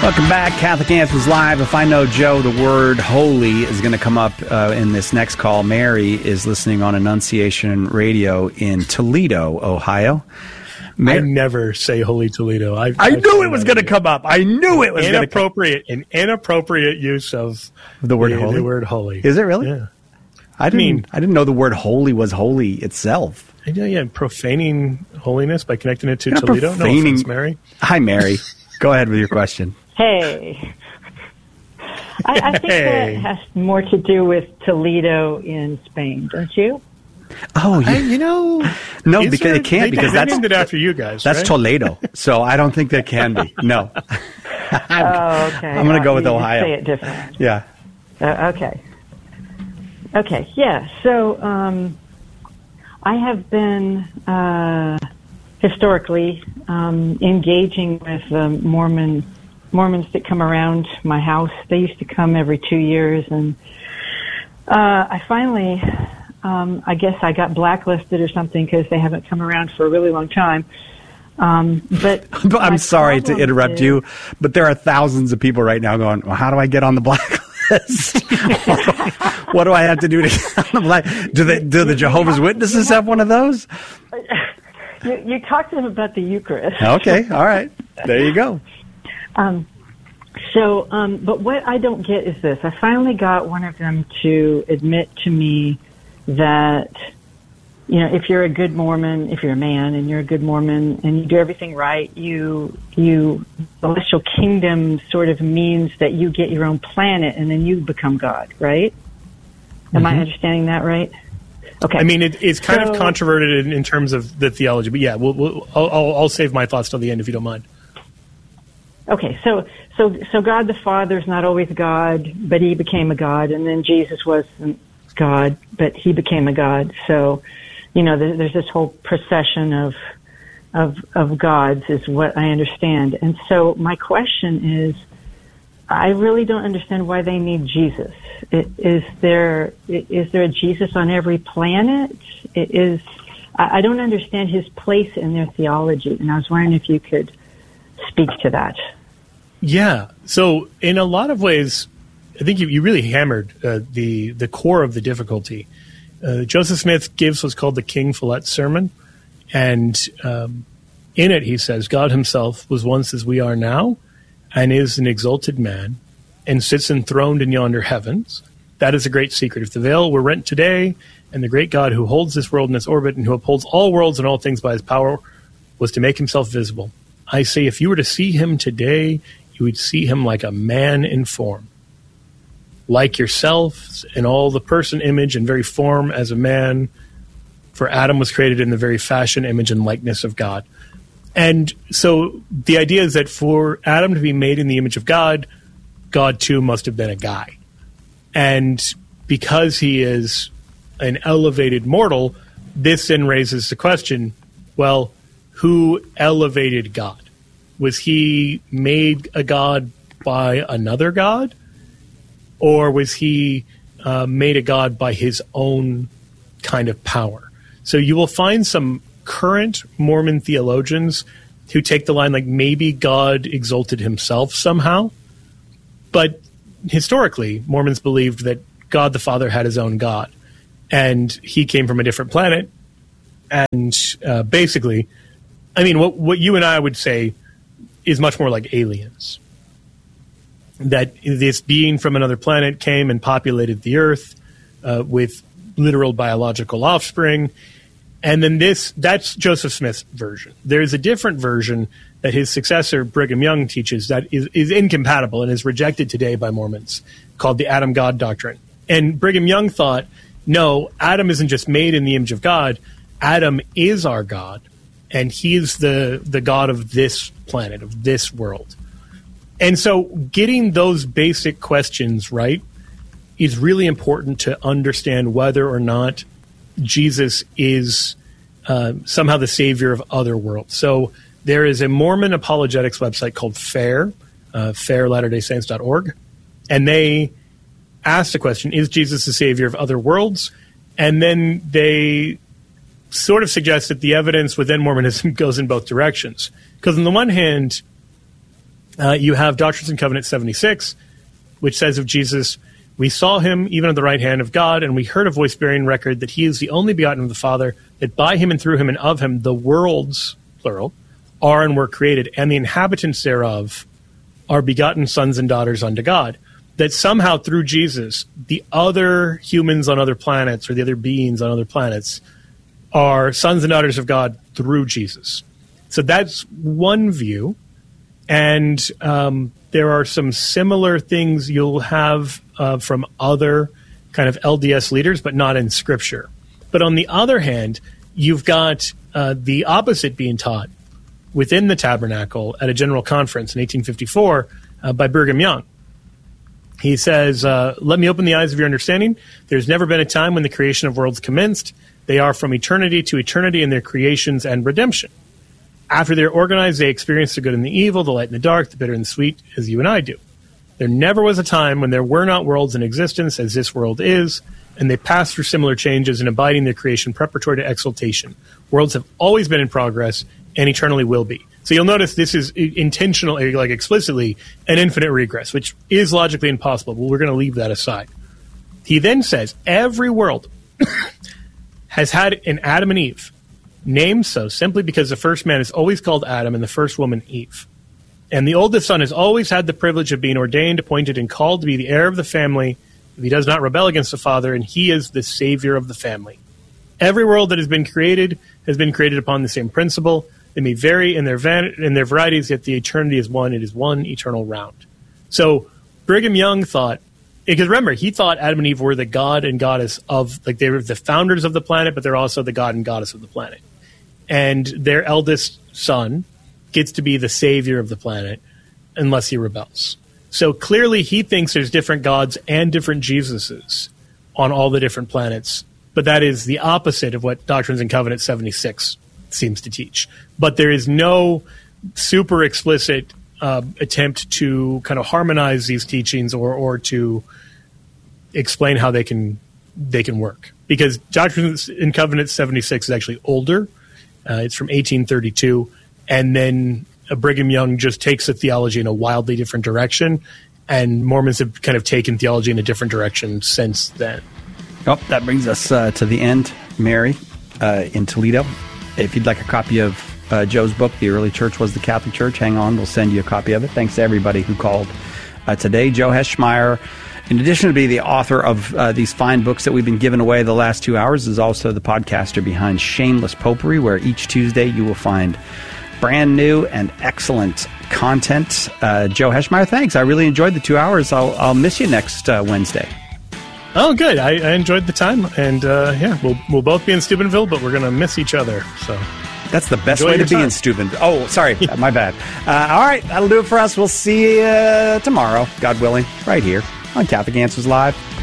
Welcome back, Catholic Anthems Live. If I know Joe, the word holy is going to come up in this next call. Mary is listening on Annunciation Radio in Toledo, Ohio. I never say Holy Toledo. I knew it was going to come up. I knew it was going to come up. An inappropriate use of the word holy. The word holy. Is it really? Yeah. I didn't know the word holy was holy itself. Yeah, profaning holiness by connecting it to Toledo. No offense, Mary. Hi, Mary. Go ahead with your question. Hey. I think that has more to do with Toledo in Spain, don't you? Oh, yeah. No, because it can't, because that's named it after you guys. That's right? Toledo, so I don't think that can be. No. Okay. I'm going to go with Ohio. Say it different. Yeah. Okay. Yeah. So I have been historically engaging with Mormons that come around my house. They used to come every 2 years, and I finally, I guess I got blacklisted or something because they haven't come around for a really long time. But I'm sorry to interrupt you, but there are thousands of people right now going, well, how do I get on the blacklist? What do I have to do to get on the blacklist? Do the Jehovah's Witnesses have one of those? You talk to them about the Eucharist. Okay, all right. There you go. But what I don't get is this. I finally got one of them to admit to me that, if you're a good Mormon, if you're a man and you're a good Mormon and you do everything right, celestial kingdom sort of means that you get your own planet and then you become God, right? Am I understanding that right? Okay. I mean, it's kind of controverted in terms of the theology, but yeah, I'll save my thoughts till the end if you don't mind. Okay, so God the Father is not always God, but he became a God, and then Jesus wasn't God, but he became a God. So, there's this whole procession of gods is what I understand. And so my question is, I really don't understand why they need Jesus. Is there a Jesus on every planet? I don't understand his place in their theology, and I was wondering if you could speak to that. Yeah. So in a lot of ways, I think you really hammered the core of the difficulty. Joseph Smith gives what's called the King Follett Sermon, and in it he says, God himself was once as we are now, and is an exalted man, and sits enthroned in yonder heavens. That is a great secret. If the veil were rent today, and the great God who holds this world in its orbit, and who upholds all worlds and all things by his power, was to make himself visible, I say if you were to see him today, you would see him like a man in form. Like yourself, in all the person, image, and very form as a man, for Adam was created in the very fashion, image, and likeness of God. And so the idea is that for Adam to be made in the image of God, God too must have been a guy. And because he is an elevated mortal, this then raises the question, well, who elevated God? Was he made a god by another god? Or was he made a god by his own kind of power? So you will find some current Mormon theologians who take the line like maybe God exalted himself somehow. But historically, Mormons believed that God the Father had his own God. And he came from a different planet. And basically, I mean, what you and I would say is much more like aliens. That this being from another planet came and populated the Earth with literal biological offspring. And then that's Joseph Smith's version. There's a different version that his successor, Brigham Young, teaches that is incompatible and is rejected today by Mormons, called the Adam God doctrine. And Brigham Young thought, no, Adam isn't just made in the image of God. Adam is our God, and he is the God of this planet, of this world. And so getting those basic questions right is really important to understand whether or not Jesus is somehow the savior of other worlds. So there is a Mormon apologetics website called FAIR, FAIRLatterDaySaints.org, and they ask the question, is Jesus the savior of other worlds? And then they sort of suggest that the evidence within Mormonism goes in both directions. Because on the one hand, You have Doctrines and Covenants 76, which says of Jesus, we saw him even at the right hand of God, and we heard a voice bearing record that he is the only begotten of the Father, that by him and through him and of him the worlds, plural, are and were created, and the inhabitants thereof are begotten sons and daughters unto God. That somehow through Jesus, the other humans on other planets or the other beings on other planets are sons and daughters of God through Jesus. So that's one view. And there are some similar things you'll have from other kind of LDS leaders, but not in Scripture. But on the other hand, you've got the opposite being taught within the tabernacle at a general conference in 1854 by Brigham Young. He says, let me open the eyes of your understanding. There's never been a time when the creation of worlds commenced. They are from eternity to eternity in their creations and redemption. After they're organized, they experience the good and the evil, the light and the dark, the bitter and the sweet, as you and I do. There never was a time when there were not worlds in existence as this world is, and they pass through similar changes and abiding their creation preparatory to exaltation. Worlds have always been in progress and eternally will be. So you'll notice this is intentionally, like explicitly, an infinite regress, which is logically impossible, but we're going to leave that aside. He then says, every world has had an Adam and Eve, named so simply because the first man is always called Adam and the first woman Eve. And the oldest son has always had the privilege of being ordained, appointed, and called to be the heir of the family if he does not rebel against the father, and he is the savior of the family. Every world that has been created upon the same principle. They may vary in their varieties, yet the eternity is one. It is one eternal round. So Brigham Young thought, because remember, he thought Adam and Eve were the god and goddess of, like they were the founders of the planet, but they're also the god and goddess of the planet. And their eldest son gets to be the savior of the planet unless he rebels. So clearly he thinks there's different gods and different Jesuses on all the different planets. But that is the opposite of what Doctrines and Covenants 76 seems to teach. But there is no super explicit attempt to kind of harmonize these teachings or to explain how they can work. Because Doctrines and Covenants 76 is actually older. It's from 1832. And then Brigham Young just takes the theology in a wildly different direction. And Mormons have kind of taken theology in a different direction since then. Oh, that brings us to the end, Mary, in Toledo. If you'd like a copy of Joe's book, The Early Church Was the Catholic Church, hang on. We'll send you a copy of it. Thanks to everybody who called today. Joe Heschmeyer, in addition to being the author of these fine books that we've been giving away the last 2 hours, is also the podcaster behind Shameless Popery, where each Tuesday you will find brand new and excellent content. Joe Heschmeyer, thanks. I really enjoyed the 2 hours. I'll miss you next Wednesday. Oh, good. I enjoyed the time, and we'll both be in Steubenville, but we're going to miss each other. So that's the best way to be in Steubenville. Oh, sorry, my bad. All right, that'll do it for us. We'll see you tomorrow, God willing, right here on Catholic Answers Live.